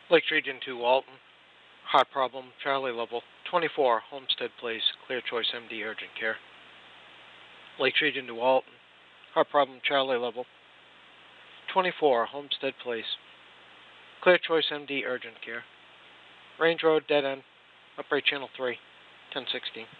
Lake Region 2, Walton. Heart problem, Charlie level. 24, Homestead Place, Clear Choice MD, urgent care. Lake Region 2, Walton. Heart problem, Charlie level. 24, Homestead Place, Clear Choice MD, urgent care. Range Road, dead end, upright channel 3, 1016.